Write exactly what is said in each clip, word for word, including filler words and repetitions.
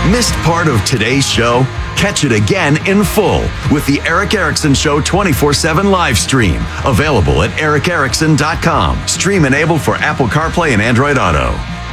Missed part of today's show? Catch it again in full with the Eric Erickson Show twenty-four seven live stream. Available at eric erickson dot com. Stream enabled for Apple CarPlay and Android Auto.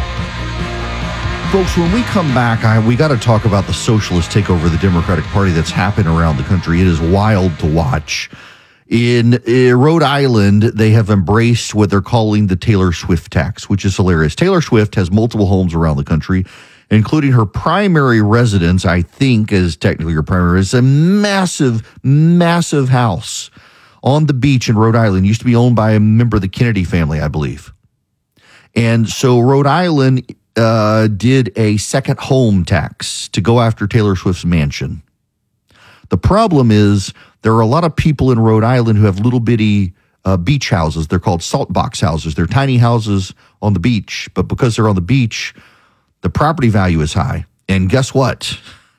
Folks, when we come back, I, we got to talk about the socialist takeover of the Democratic Party that's happened around the country. It is wild to watch. In uh, Rhode Island, they have embraced what they're calling the Taylor Swift tax, which is hilarious. Taylor Swift has multiple homes around the country, including her primary residence, I think is technically her primary residence, a massive, massive house on the beach in Rhode Island. It used to be owned by a member of the Kennedy family, I believe. And so Rhode Island uh, did a second home tax to go after Taylor Swift's mansion. The problem is there are a lot of people in Rhode Island who have little bitty uh, beach houses. They're called salt box houses. They're tiny houses on the beach, but because they're on the beach, the property value is high. And guess what?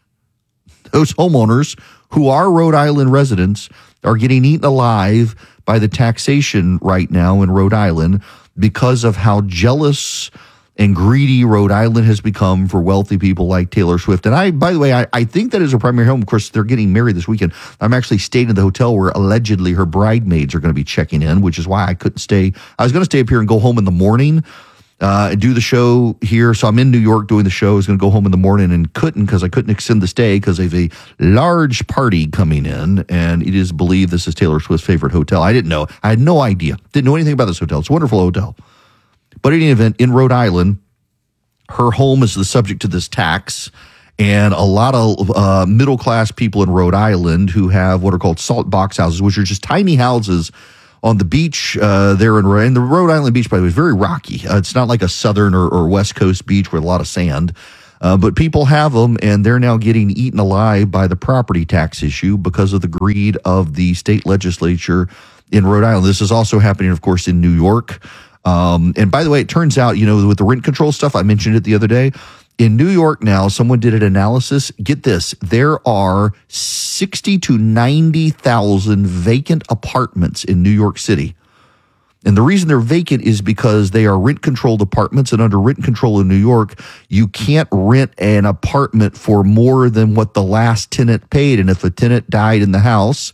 Those homeowners who are Rhode Island residents are getting eaten alive by the taxation right now in Rhode Island because of how jealous and greedy Rhode Island has become for wealthy people like Taylor Swift. And I, by the way, I, I think that is her primary home. Of course, they're getting married this weekend. I'm actually staying in the hotel where allegedly her bridesmaids are going to be checking in, which is why I couldn't stay. I was going to stay up here and go home in the morning uh, and do the show here. So I'm in New York doing the show. I was going to go home in the morning and couldn't because I couldn't extend the stay because of a large party coming in. And it is believed this is Taylor Swift's favorite hotel. I didn't know. I had no idea. Didn't know anything about this hotel. It's a wonderful hotel. But in any event, in Rhode Island, her home is the subject to this tax, and a lot of uh, middle-class people in Rhode Island who have what are called salt box houses, which are just tiny houses on the beach uh, there in, in the Rhode Island beach, by the way, is very rocky. Uh, it's not like a southern or, or west coast beach with a lot of sand, uh, but people have them, and they're now getting eaten alive by the property tax issue because of the greed of the state legislature in Rhode Island. This is also happening, of course, in New York. Um, and by the way, it turns out, you know, with the rent control stuff, I mentioned it the other day, in New York now, someone did an analysis. Get this, there are sixty to ninety thousand vacant apartments in New York City. And the reason they're vacant is because they are rent-controlled apartments, and under rent control in New York, you can't rent an apartment for more than what the last tenant paid. And if a tenant died in the house,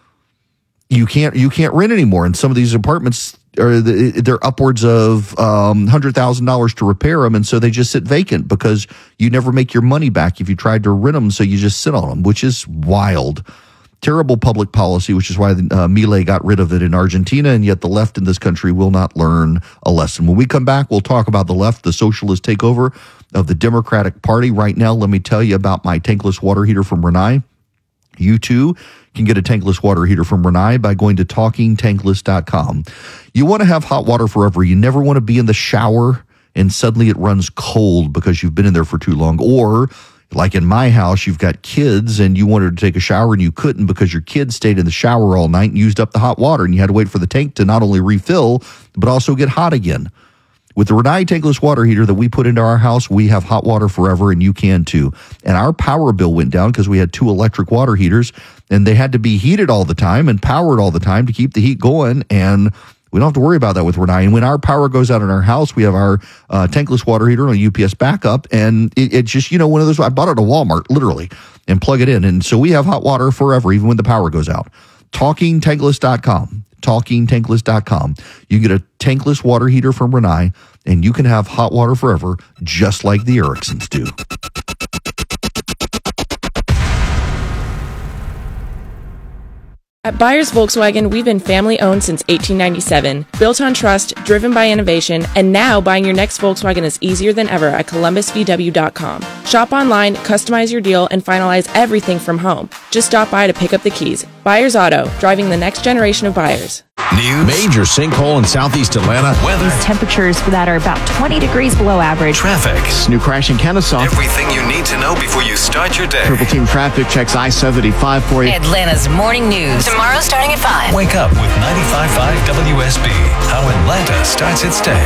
you can't you can't rent anymore. And some of these apartments, or they're upwards of um, one hundred thousand dollars to repair them, and so they just sit vacant because you never make your money back if you tried to rent them, so you just sit on them, which is wild. Terrible public policy, which is why uh, Milei got rid of it in Argentina, and yet the left in this country will not learn a lesson. When we come back, we'll talk about the left, the socialist takeover of the Democratic Party. Right now, let me tell you about my tankless water heater from Rinnai. You too can get a tankless water heater from Rinnai by going to talking tankless dot com. You want to have hot water forever. You never want to be in the shower and suddenly it runs cold because you've been in there for too long. Or like in my house, you've got kids and you wanted to take a shower and you couldn't because your kids stayed in the shower all night and used up the hot water, and you had to wait for the tank to not only refill, but also get hot again. With the Rinnai tankless water heater that we put into our house, we have hot water forever, and you can too. And our power bill went down because we had two electric water heaters, and they had to be heated all the time and powered all the time to keep the heat going, and we don't have to worry about that with Rinnai. And when our power goes out in our house, we have our uh, tankless water heater on a U P S backup, and it, it's just, you know, one of those, I bought it at Walmart, literally, and plug it in. And so we have hot water forever, even when the power goes out. talking tankless dot com. talking tankless dot com. You get a tankless water heater from Rinnai, and you can have hot water forever, just like the Ericksons do. At Byers Volkswagen, we've been family-owned since eighteen ninety-seven, built on trust, driven by innovation, and now buying your next Volkswagen is easier than ever at columbus v w dot com. Shop online, customize your deal, and finalize everything from home. Just stop by to pick up the keys. Byers Auto, driving the next generation of buyers. News. Major sinkhole in southeast Atlanta. Weather. These temperatures that are about twenty degrees below average. Traffic. New crash in Kennesaw. Everything you need to know before you start your day. Purple Team Traffic checks I seventy-five for you. Atlanta's morning news. Tomorrow starting at five. Wake up with ninety-five point five W S B. How Atlanta starts its day.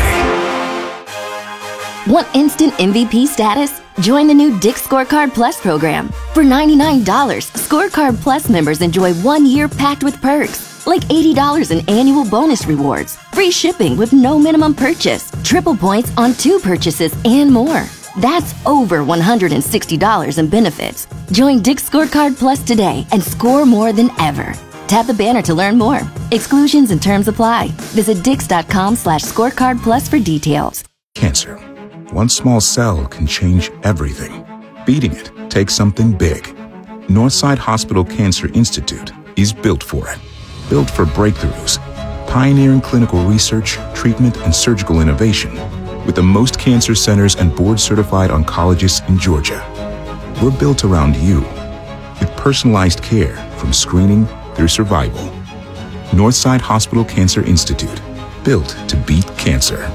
Want instant M V P status? Join the new Dick's Scorecard Plus program. For ninety-nine dollars, Scorecard Plus members enjoy one year packed with perks, like eighty dollars in annual bonus rewards, free shipping with no minimum purchase, triple points on two purchases, and more. That's over one hundred sixty dollars in benefits. Join Dick's Scorecard Plus today and score more than ever. Tap the banner to learn more. Exclusions and terms apply. Visit dix.com slash scorecard plus for details. Cancer. One small cell can change everything. Beating it takes something big. Northside Hospital Cancer Institute is built for it. Built for breakthroughs, pioneering clinical research, treatment, and surgical innovation, with the most cancer centers and board-certified oncologists in Georgia. We're built around you, with personalized care from screening through survival. Northside Hospital Cancer Institute, built to beat cancer.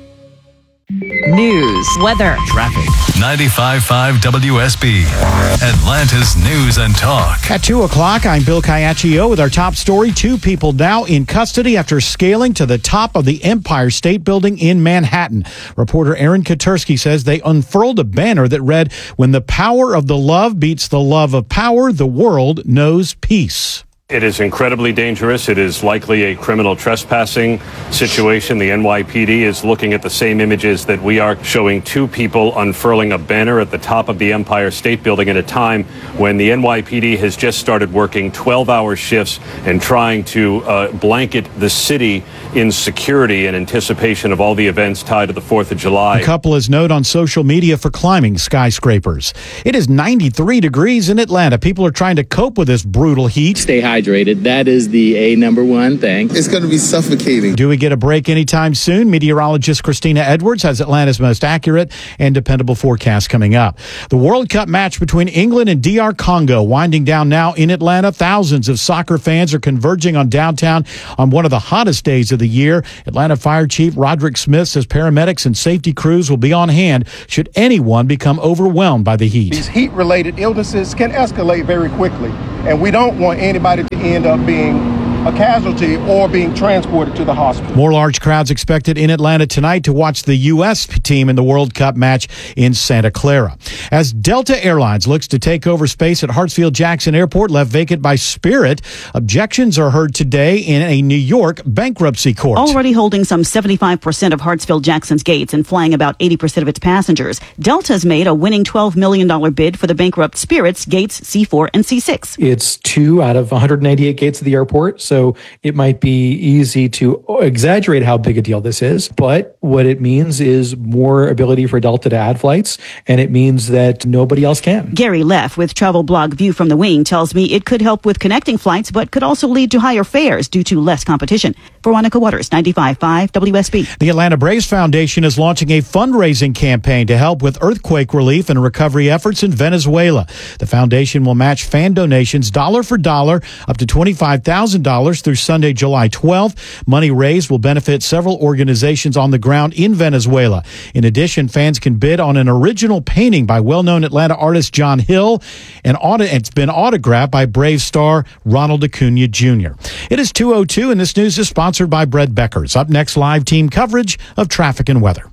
News, weather, traffic. ninety-five point five W S B, Atlanta's News and Talk. At two o'clock, I'm Bill Caiaccio with our top story. Two people now in custody after scaling to the top of the Empire State Building in Manhattan. Reporter Aaron Katursky says they unfurled a banner that read, "When the power of the love beats the love of power, the world knows peace." It is incredibly dangerous. It is likely a criminal trespassing situation. The N Y P D is looking at the same images that we are, showing two people unfurling a banner at the top of the Empire State Building at a time when the N Y P D has just started working twelve-hour shifts and trying to uh, blanket the city in security in anticipation of all the events tied to the fourth of July. A couple is known on social media for climbing skyscrapers. It is ninety-three degrees in Atlanta. People are trying to cope with this brutal heat. Stay hydrated. That is the A number one thing. It's going to be suffocating. Do we get a break anytime soon? Meteorologist Christina Edwards has Atlanta's most accurate and dependable forecast coming up. The World Cup match between England and D R Congo winding down now in Atlanta. Thousands of soccer fans are converging on downtown on one of the hottest days of the year. Atlanta Fire Chief Roderick Smith says paramedics and safety crews will be on hand should anyone become overwhelmed by the heat. These heat-related illnesses can escalate very quickly, and we don't want anybody to end up being a casualty or being transported to the hospital. More large crowds expected in Atlanta tonight to watch the U S team in the World Cup match in Santa Clara. As Delta Airlines looks to take over space at Hartsfield-Jackson Airport left vacant by Spirit, objections are heard today in a New York bankruptcy court. Already holding some seventy-five percent of Hartsfield-Jackson's gates and flying about eighty percent of its passengers, Delta's made a winning twelve million dollars bid for the bankrupt Spirit's gates C four and C six. It's two out of one hundred eighty-eight gates of the airport, so it might be easy to exaggerate how big a deal this is, but what it means is more ability for Delta to add flights, and it means that nobody else can. Gary Leff with travel blog View from the Wing tells me it could help with connecting flights, but could also lead to higher fares due to less competition. Veronica Waters, ninety-five point five W S B. The Atlanta Braves Foundation is launching a fundraising campaign to help with earthquake relief and recovery efforts in Venezuela. The foundation will match fan donations dollar for dollar up to twenty-five thousand dollars through Sunday, July twelfth. Money raised will benefit several organizations on the ground in Venezuela. In addition, fans can bid on an original painting by well-known Atlanta artist John Hill, and it's been autographed by Brave star Ronald Acuna Junior It is two oh two, and this news is sponsored by Bread Beckers. Up next, live team coverage of traffic and weather.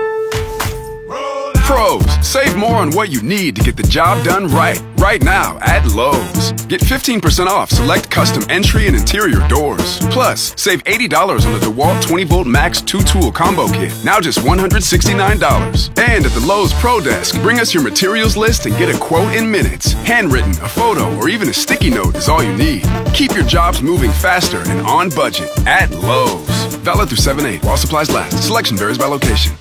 Pros, save more on what you need to get the job done right. Right now at Lowe's. Get fifteen percent off select custom entry and interior doors. Plus, save eighty dollars on the DeWalt twenty volt Max two tool combo kit. Now just one hundred sixty-nine dollars. And at the Lowe's Pro Desk, bring us your materials list and get a quote in minutes. Handwritten, a photo, or even a sticky note is all you need. Keep your jobs moving faster and on budget at Lowe's. Valid through seven eight while supplies last. Selection varies by location.